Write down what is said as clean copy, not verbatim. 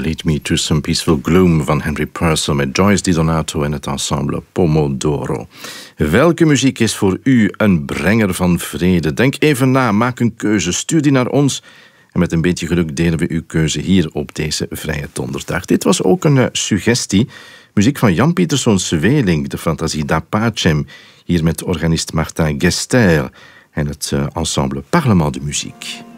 Lead Me to Some Peaceful Gloom van Henry Purcell met Joyce Di Donato en het ensemble Pomodoro. Welke muziek is voor u een brenger van vrede? Denk even na, maak een keuze, stuur die naar ons. En met een beetje geluk delen we uw keuze hier op deze Vrije Donderdag. Dit was ook een suggestie. Muziek van Jan Pieterszoon Sweelinck, de Fantasie da Pacem. Hier met organist Martin Gester en het ensemble Parlement de Muziek.